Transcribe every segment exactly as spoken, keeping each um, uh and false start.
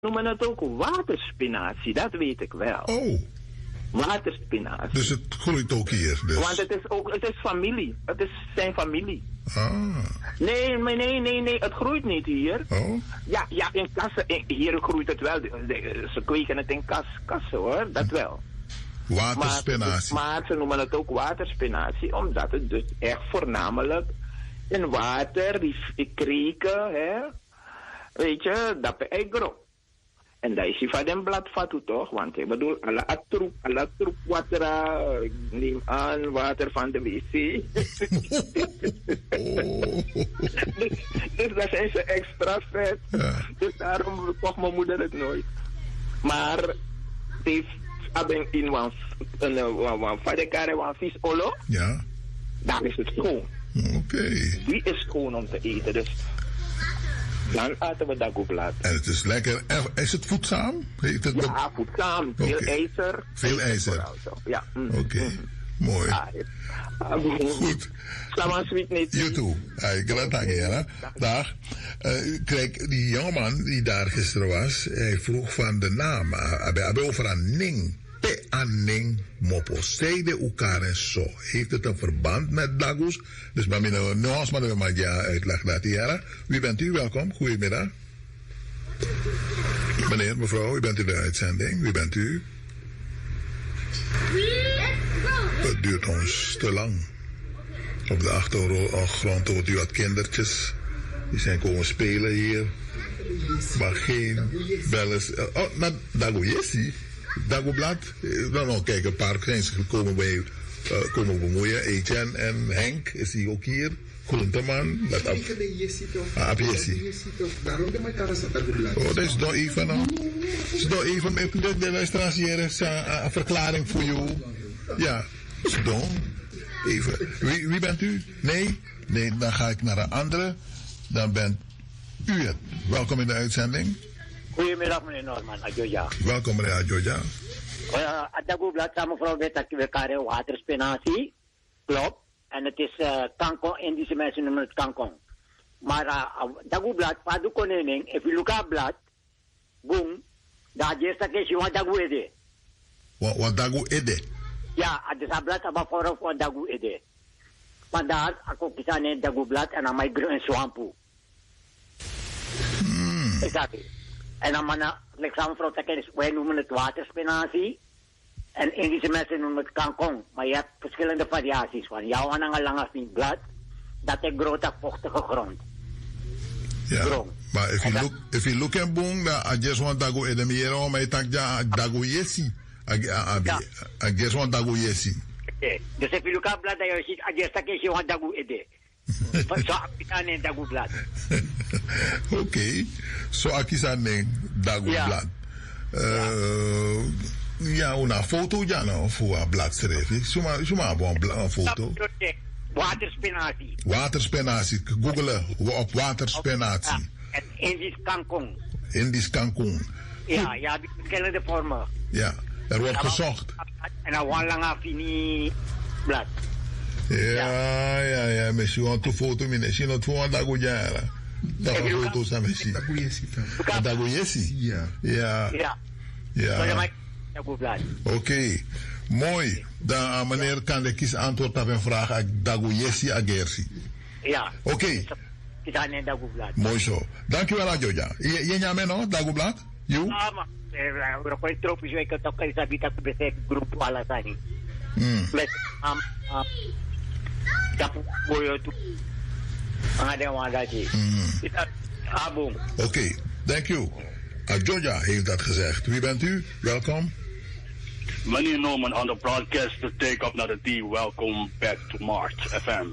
noemen het ook waterspinazie, dat weet ik wel. Oh. Waterspinazie. Dus het groeit ook hier. Dus. Want het is ook, het is familie. Het is zijn familie. Ah. Nee, nee, nee, nee, nee, het groeit niet hier. Oh. Ja, ja, in kassen, in, hier groeit het wel. De, de, ze kweken het in kas, kassen hoor, dat wel. Waterspinazie. Maar, maar ze noemen het ook waterspinazie, omdat het dus echt voornamelijk in water, die kreken, hè, weet je, dat is groot. En dat is je van den bladvat toch? Want ik bedoel, alle troep, alle troep water, neem aan water van de wc. Oh. dus, dus dat zijn ze extra vet. Ja. Dus daarom kocht mijn moeder het nooit. Maar het heeft abeng in een vadekare, een vis olo. Ja. Dan is het schoon. Oké. Okay. Die is schoon om te eten. Dus dan eten we dat ook later. En het is lekker. Is het voedzaam? Heeft het ja, voedzaam. Veel okay. ijzer. Veel ijzer. Ja. Mm. Oké. Okay. Mm. Mooi. Ah, ja. Goed. Slaman sweet niet. You too. Ik kan het hangen, Dag. Uh, kijk, die jongeman die daar gisteren was, hij vroeg van de naam. Hij over een ning. Pe aning mopo. Zeiden elkaar en zo. Heeft het een verband met Dagus? Dus maar nu nog maar maar ja uitleg laten jaren. Wie bent u? Welkom. Goedemiddag. Meneer, mevrouw, u bent in de uitzending. Wie bent u? Het duurt ons te lang. Op de achtergrond hoort u wat kindertjes. Die zijn komen spelen hier. Maar geen bellers. Oh, nou, Dago Jessie. Dagoblad. Dan nog kijken, een paar zijn ze gekomen bij uh, komen bemoeien. Etienne en Henk is hij ook hier. Groenteman. Dat ab... Ah, ab Jessie. Oh, dat is nog even. Dat is nog even. De, de luisteraars hier is uh, een verklaring voor jou. Ja, Sdon. Even. Wie, wie bent u? Nee? Nee, dan ga ik naar een andere. Dan bent u het. Welkom in de uitzending. Goedemiddag meneer Norman, Adjoja. Welkom meneer Adjoja. Uh, Dagoblad samen mevrouw weet dat we elkaar waterspinazie. Klopt. En het is uh, kankong, Indische mensen noemen het kankong. Maar uh, Dagoblad, padu koning, if you look at blad, boom, dat is dat is je dagu ede. Wat wat dagu ede? Ja, het is een blad aber voor voor dagu ede. Vandaar, ako kisa ne Dagoblad en dan mijn groen swampu. Hmm. Exact. En dan mannen, like samen mevrouw Tekkenis, wij noemen het waterspinazie. En Indische mensen noemen het kangkong. Maar je hebt verschillende variaties van. Jouw aan een lange niet blad, dat is grote vochtige grond. Ja, grond. Maar if you look, if you look at boom, I just want to go in the om I tak ja dago yesi. I just want to go yesi. Dus if you look at blad, I just I just take you want to go ede. Zo akisane dago blad. Oké, zo akisane dago blad. Uh, ja, una foto ja nou voor een bladschrift. Zomaar, zomaar een foto. Waterspinazie. Waterspinazie. Googelen op waterspinazie. En Indisch kangkong. Indisch kangkong. Ja, ja, die verschillende vormen. Ja, er wordt gezocht. En dan een lange fini blad. Ja, ja, ja. Misschien want een foto minus. Je not voor een dag jaren. Dat een foto zijn misschien. Dago Yesi. Ja. Ja. Ja. Ja. Oké, okay. Mooi. Dan uh, meneer kan ik kies antwoord op een vraag. Dago Yesi Agersi. Ja. Oké. Okay. Mooi zo. Dankjewel Adjoja. Je je naam no? Dago Blad? You? Ah, maar we gaan tropisch weken toch eens abita te betekenen groep ala tani. Hmm. Met am am. Dat boyo tu. Ada wadaji. Abong. Oké. Thank you. Adjoja heeft dat gezegd. Wie bent u? Welkom. Meneer Norman on the broadcast to take up naar de D. Welcome back to Mart F M.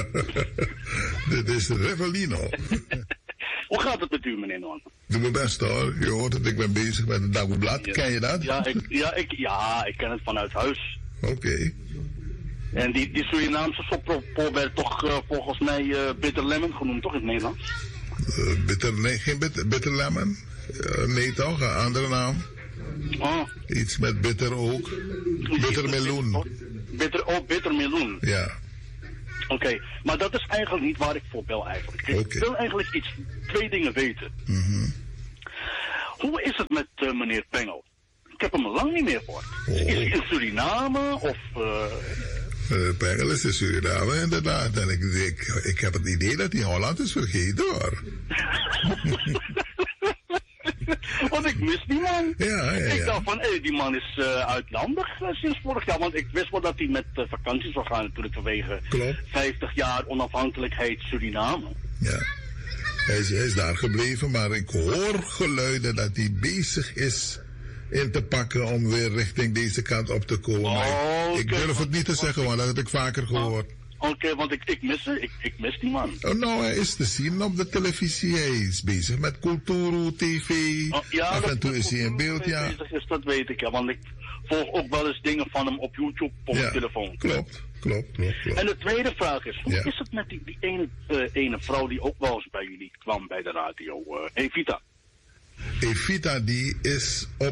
Dit is Revelino. Hoe gaat het met u, meneer Norman? Doe mijn best hoor. Je hoort het, ik ben bezig met het Dagoblad. Ja, ken je dat? Ja ik, ja, ik, ja, ik ken het vanuit huis. Oké. Okay. En die, die Surinaamse soppel werd toch uh, volgens mij uh, bitter lemon genoemd, toch in het Nederlands? Uh, bitter, nee, geen bitter, bitter lemon. Uh, nee toch, een andere naam. Oh. Iets met bitter ook. Bittermeloen. Bitter, oh, bittermeloen. Ja. Oké, okay. Maar dat is eigenlijk niet waar ik voor bel eigenlijk. Ik okay. wil eigenlijk iets, twee dingen weten. Mm-hmm. Hoe is het met uh, meneer Pengel? Ik heb hem al lang niet meer gehoord. Oh. Is hij in Suriname of... Uh... Uh, Pengel is in Suriname inderdaad. En ik, ik, ik heb het idee dat hij Holland is vergeten hoor. Want ik mis die man. Ja, ja, ja. Ik dacht van, hé, die man is uh, uitlandig uh, sinds vorig jaar. Want ik wist wel dat hij met uh, vakantie zou gaan natuurlijk vanwege Klopt. vijftig jaar onafhankelijkheid Suriname. Ja, hij is, hij is daar gebleven, maar ik hoor geluiden dat hij bezig is in te pakken om weer richting deze kant op te komen. Oh, ik okay. durf het niet te zeggen, want dat heb ik vaker gehoord. Oké, okay, want ik, ik, mis, ik, ik mis die man. Oh, nou, hij is te zien op de televisie. Hij is bezig met Culturo, T V. Oh, ja, af en toe is hij in beeld, ja. Bezig is, dat weet ik, ja. Want ik volg ook wel eens dingen van hem op YouTube op ja, de telefoon. Klopt, klopt, klopt, klopt. En de tweede vraag is, hoe ja. is het met die, die ene, uh, ene vrouw die ook wel eens bij jullie kwam bij de radio? Uh, Evita. Evita, die is op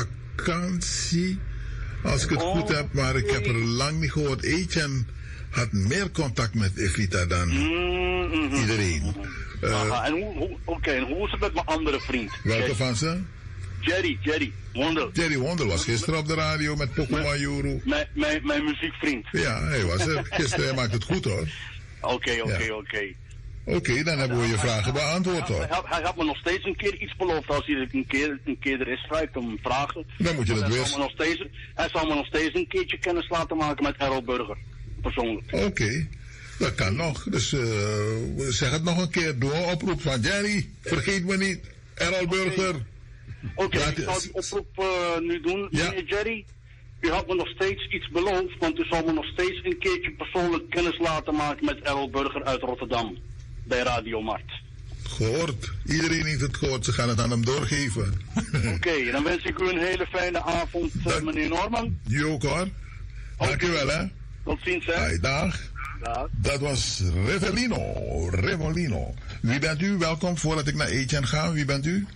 vakantie, als ik het oh, goed heb, maar ik nee. heb er lang niet gehoord. Etienne had meer contact met Evita dan mm-hmm. iedereen. Uh, Aha, en hoe, hoe, okay, en hoe is het met mijn andere vriend? Welke Jerry. van ze? Jerry, Jerry Wonder. Jerry Wonder was gisteren op de radio met Pokémon Juru. Mijn, mijn, mijn muziekvriend. Ja, hij was er. Gisteren, hij maakt het goed hoor. Oké, oké, oké. Oké, dan hebben we je vragen beantwoord hoor. Hij, hij had me nog steeds een keer iets beloofd. Als hij een keer, een keer er is, ga ik hem vragen. Dan moet je dat weten. weer. Hij zal me nog steeds een keertje kennis laten maken met Errol Burger. Persoonlijk. Oké, okay. Dat kan nog. Dus uh, zeg het nog een keer. Doe een oproep van Jerry. Vergeet me niet. Errol Burger. Oké, okay, ik zal die oproep uh, nu doen. Ja. Meneer Jerry, u had me nog steeds iets beloofd. Want u zal me nog steeds een keertje persoonlijk kennis laten maken met Errol Burger uit Rotterdam. Bij Radio Mart. Gehoord. Iedereen heeft het gehoord. Ze gaan het aan hem doorgeven. Oké, okay, dan wens ik u een hele fijne avond, uh, meneer Norman. Je ook hoor. Dank u wel hè. Tot ziens hè. Hey, dag. Dag. Dat was Revolino. Revolino. Wie bent u? Welkom voordat ik naar Etienne ga. Wie bent u?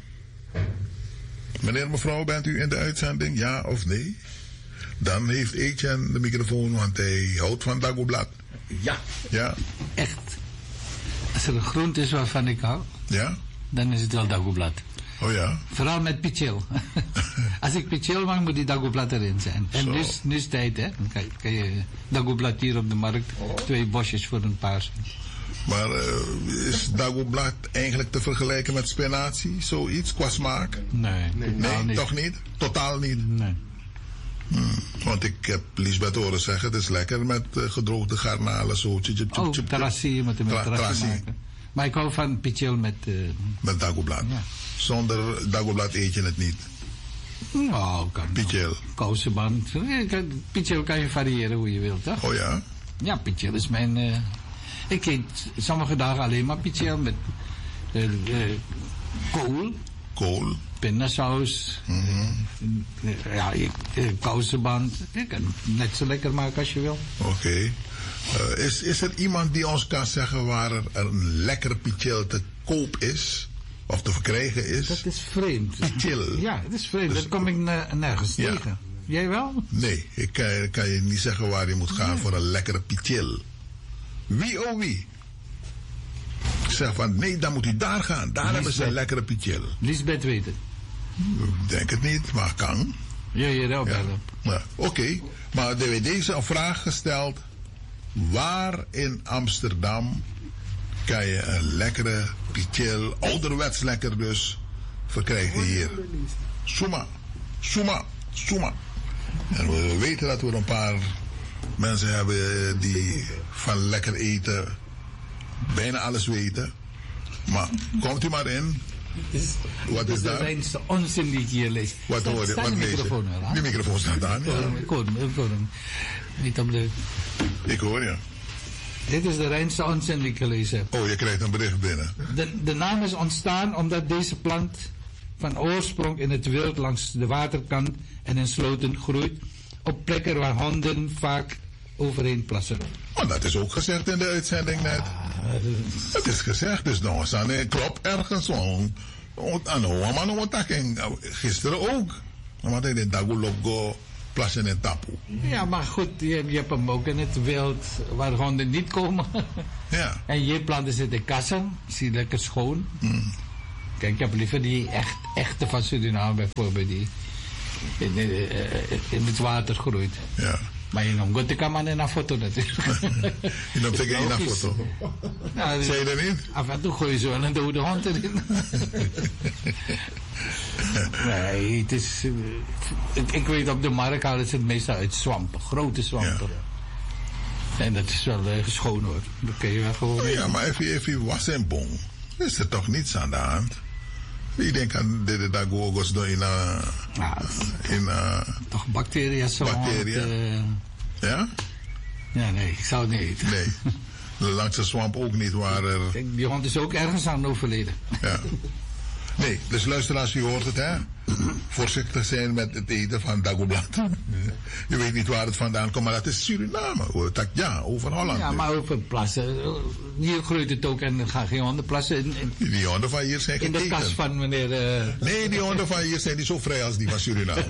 Meneer, mevrouw, bent u in de uitzending? Ja of nee? Dan heeft Etienne de microfoon, want hij houdt van Dagoblat. Ja. Ja. Echt. Als er een groente is waarvan ik hou, ja? Dan is het wel Dagoblat. Oh ja? Vooral met pichel. Als ik pichel mag, moet die Dagoblat erin zijn. En nu is, nu is tijd, hè. Dan kan je, kan je Dagoblat hier op de markt. Oh. Twee bosjes voor een paar. Maar uh, is Dagoblat eigenlijk te vergelijken met spinazie? Zoiets qua smaak? Nee. Nee, nee niet. Toch niet? Totaal niet? Nee. Hmm, want ik heb Lisbeth horen zeggen, het is lekker met uh, gedroogde garnalen, zo. Tjup, tjup, oh, tjup, terrassie, je moet hem met Tra- terrassie maken. Maar ik hou van pichel met... Uh, met Dagoblat. Ja. Zonder Dagoblat eet je het niet. Nou, kan pichel. Kousenband. Pichel kan je variëren hoe je wilt, toch? Oh ja? Ja, pichel is mijn... Uh, ik eet sommige dagen alleen maar pichel met uh, uh, kool. Kool. Pindasaus. Mm-hmm. Uh, ja, uh, kousenband. Je kan het net zo lekker maken als je wil. Oké. Okay. Uh, is, is er iemand die ons kan zeggen waar er een lekker pichel te koop is? Of te verkrijgen is? Dat is vreemd. Pichel. Ja, dat is vreemd. Dus, dat kom ik ne- nergens ja. tegen. Jij wel? Nee, ik kan, kan je niet zeggen waar je moet gaan nee. voor een lekkere pichel. Wie oh wie? Ik zeg van, nee, dan moet u daar gaan. Daar Lisbeth. Hebben ze een lekkere pichel. Lisbeth weet het. Ik denk het niet, maar kan. Ja, je wel ja. bellen. Ja, Oké, okay. Maar er werd deze een vraag gesteld. Waar in Amsterdam kan je een lekkere pichel, ouderwets lekker dus, verkrijgen hier? Suma, Suma, Suma. En we weten dat we een paar mensen hebben die van lekker eten bijna alles weten. Maar komt u maar in. Is, wat is, is dat? De reinste onzin die ik hier lees. Wat Sta, hoor je? Wat lees je? Die microfoon staat aan. Ja. Ik hoor hem, ik hoor hem. Niet op de... Ik hoor je. Dit is de reinste onzin die ik gelezen heb. Oh, je krijgt een bericht binnen. De, de naam is ontstaan omdat deze plant van oorsprong in het wild langs de waterkant en in sloten groeit. Op plekken waar honden vaak overheen plassen. Maar dat is ook gezegd in de uitzending net. Het is gezegd, dus nog eens aan de klop ergens. Aan de gisteren ook. Want ik denk dat plassen in tapu. Ja, maar goed, je, je hebt hem ook in het wild waar honden niet komen. Ja. En je planten zitten in kassen, zie lekker schoon. Mm. Kijk, ik heb liever die echt, echte van Suriname bijvoorbeeld, die in, in, in het water groeit. Ja. Maar je noemt het kan in een foto natuurlijk. Je noemt het in een foto. Nou, zei je dat niet? Af en toe gooi je zo een dode hond erin. Nee, het is... Uh, ik, ik weet op de markt halen ze het meestal uit zwampen. Grote zwampen. Ja. En dat is wel uh, schoon hoor. Dat kun je wel gewoon... Oh, ja, maar even, even was en bon. Is er toch niets aan de hand? Ik denk aan de dagogos door in een... Ja, in uh, toch bacteriën zo. Bacteriën? Uh, ja? Ja, nee, ik zou het niet eten. Nee. Langs de swamp ook niet, waar er... Kijk, die hond is ook ergens aan overleden. Ja. Nee, dus luisteraars, u hoort het, hè? Voorzichtig zijn met het eten van dagoblad. Je weet niet waar het vandaan komt, maar dat is Suriname. Hoor. Dat, ja, over Holland. Ja, maar over plassen. Hier groeit het ook en er gaan geen honden plassen. In, in, die honden van hier zijn in de kas van meneer... Uh... Nee, die honden van hier zijn niet zo vrij als die van Suriname.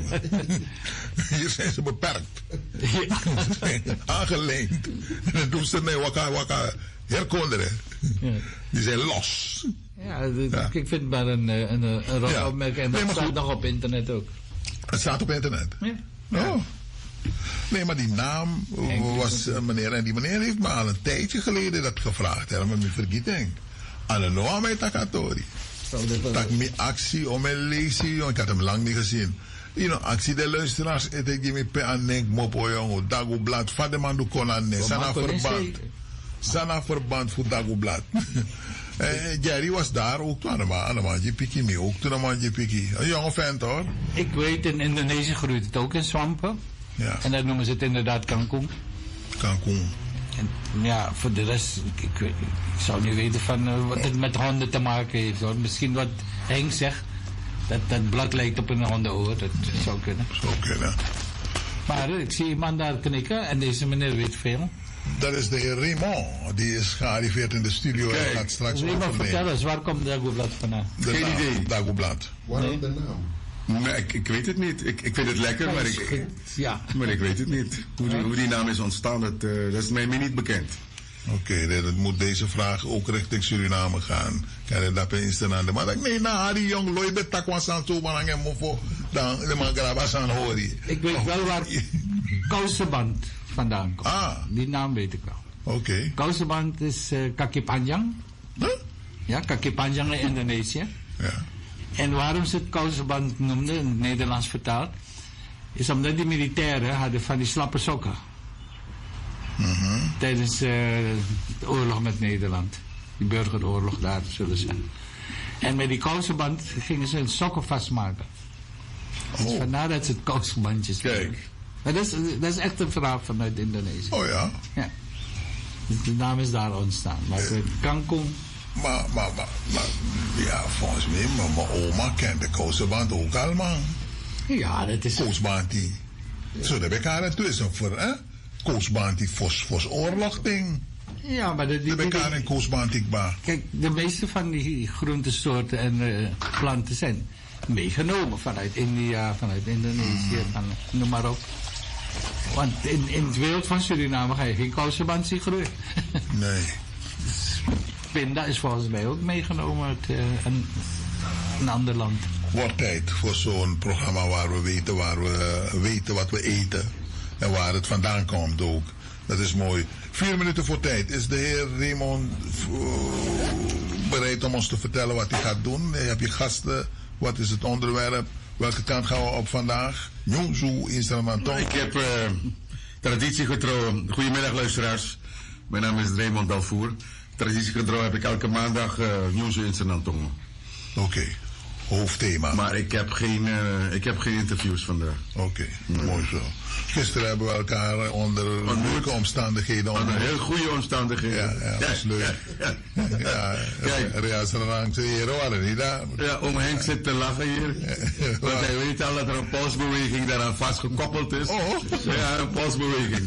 Hier zijn ze beperkt. Ja. Aangeleend. En dan doen ze nee, wakka, wakka, herkonderen. Ja. Die zijn los. Ja, dat, ja, ik vind het maar een, een, een, een ja. opmerking. En dat nee, staat goed. Nog op internet ook. Het staat op internet? Ja. Oh. Nee, maar die naam was uh, meneer... En die meneer heeft me al een tijdje geleden dat gevraagd. Hè, met mijn vergieting. Ananoa mij takatori. Dat mijn actie om mijn lezen. Ik had hem lang niet gezien. You know, actie de luisteraars. Ik denk me pe aan denk mopo jongen. Dagoblad. Vademandu konan. Sana verband. Sana verband voor Dagoblad. Eh, Jerry was daar ook toen aan een mandje piki mee, ook toen een mandje piki. Een jonge vent hoor. Ik weet, in Indonesië groeit het ook in zwampen. Ja. En dat noemen ze het inderdaad kangkong. Kangkong. En ja, voor de rest, ik, ik, weet, ik zou niet weten van uh, wat het met honden te maken heeft hoor. Misschien wat Henk zegt, dat dat blad lijkt op een hondenoor, dat, dat zou kunnen. Zou kunnen. Maar uh, ik zie iemand daar knikken en deze meneer weet veel. Dat is de heer Raymond. Die is gearriveerd in de studio en gaat straks Raymond, vertel eens, waar komt Dagoblad vandaan? Geen idee. Dagoblad. Waarom nee. de naam? Nee, ik, ik weet het niet. Ik, ik vind het lekker, maar ik, ja. maar ik weet het niet. Hoe die, hoe die naam is ontstaan, dat, uh, dat is mij niet bekend. Oké, okay, dan moet deze vraag ook richting Suriname gaan. Kan je dat bij Instagram? Maar ik nee, nou, die jong looi de takwas aan zo, maar dan mofo, dan de man grabas aan hori. Ik weet wel waar kousenband vandaan komt. Ah. Die naam weet ik wel. Oké. Okay. Kousenband is uh, kaki panjang. Huh? Ja, kaki panjang in Indonesië. Ja. En waarom ze het kousenband noemden, in het Nederlands vertaald, is omdat die militairen hadden van die slappe sokken. Mm-hmm. Tijdens uh, de oorlog met Nederland. Die burgeroorlog daar, zullen ze zeggen. En met die kousenband gingen ze hun sokken vastmaken. Oh. Dus vandaar dat ze het kousenbandjes Kijk. Maar dat is, dat is echt een verhaal vanuit Indonesië. Oh ja? Ja. Dus de naam is daar ontstaan. Maar uh, kangkong... Maar, maar, maar, maar, ja, volgens mij, maar mijn oma kent de kousenband ook al, man. Ja, dat is... Kousband die. Zo, daar heb ik haar tussen voor, hè? Kousband die fos, fos oorlog ding. Ja, maar... Dat heb ik haar een kousband die ba. Kijk, de meeste van die groentesoorten en uh, planten zijn meegenomen vanuit India, vanuit Indonesië, mm. van, noem maar op. Want in, in het wild van Suriname ga je geen kousenband zien groeien. Nee. Pinda is volgens mij ook meegenomen uit uh, een, een ander land. Wordt tijd voor zo'n programma waar we weten, waar we weten wat we eten. En waar het vandaan komt ook. Dat is mooi. Vier minuten voor tijd. Is de heer Raymond uh, bereid om ons te vertellen wat hij gaat doen? Heb je gasten? Wat is het onderwerp? Welke kant gaan we op vandaag? Nyongsu instrumental. Ik heb uh, traditiegetrouw. Goedemiddag luisteraars. Mijn naam is Raymond Dalvoer. Traditiegetrouw heb ik elke maandag uh, Nyongsu instrumental. Oké. Okay. Hoofdthema. Maar ik heb geen, uh, ik heb geen interviews vandaag. Oké, okay, nee. Mooi zo. Gisteren hebben we elkaar onder moeilijke omstandigheden onder heel goede omstandigheden. Ja, ja, dat is leuk. Ja, ja. ja Ria's Rang, heren waren niet daar. Ja, oom Henk zit te lachen hier. Want hij weet al dat er een polsbeweging daaraan vastgekoppeld is. Oh. Ja, een polsbeweging.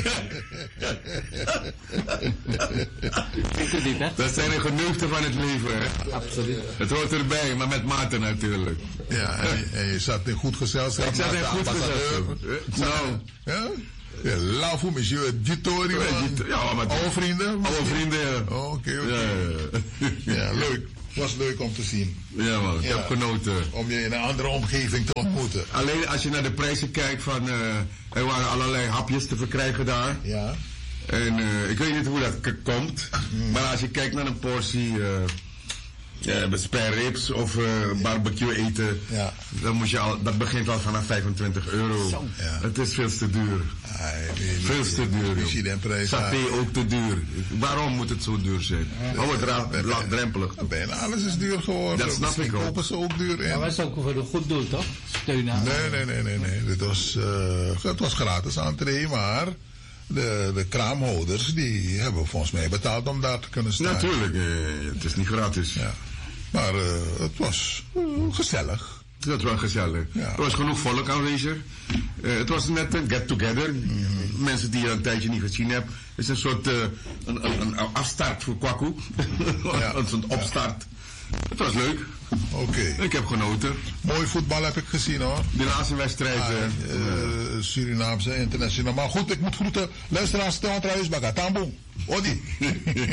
Dat zijn de geneugten van het leven, hè? Absoluut. Het hoort erbij, maar met mate natuurlijk. Ja, en je, en je zat in goed gezelschap. Ik zat in goed gezelschap. Nou. Ja? Ja, lauw voor monsieur, Gitori. Ja, maar oude vrienden? Oude vrienden, ja. Oh, oké, oké. Ja, ja, ja. Ja, leuk. was leuk om te zien. Ja man, ik Ja. heb genoten. Om je in een andere omgeving te ontmoeten. Alleen als je naar de prijzen kijkt van, uh, er waren allerlei hapjes te verkrijgen daar. Ja. En uh, ik weet niet hoe dat k- komt, Mm. maar als je kijkt naar een portie uh, uh, spare ribs of uh, barbecue eten, Ja. dan moet je al, dat begint al vanaf vijfentwintig euro. Ja. Het is veel te duur. Ai, die- die- Veel te duur. die- die- die prijs, Saté ja. ook te duur. Waarom moet het zo duur zijn? Oh, het ra- laagdrempelig. Bijna alles is duur geworden. Dat snap Misschien ik ook. kopen ze ook duur in. Maar dat is ook voor een goed doel, toch? Steun aan. Nee, nee, nee, nee, nee. Dit was, uh, het was gratis entree, maar de, de kraamhouders die hebben volgens mij betaald om daar te kunnen staan. Natuurlijk, eh, het is niet gratis. Ja. Maar uh, het was uh, gezellig. Dat was wel gezellig. Ja. Er was genoeg volk aanwezig. Uh, het was net een get-together. Mm-hmm. Mensen die je een tijdje niet gezien hebt. Het is een soort uh, een, een, een afstart voor Kwaku. Ja. Een soort opstart. Het was leuk. Oké. Okay. Ik heb genoten. Mooi voetbal heb ik gezien hoor. De laatste wedstrijd. Ah, uh, uh, Surinaamse internationaal. Maar goed, ik moet groeten. Luisteraars, stel aan het Tamboe. Odi.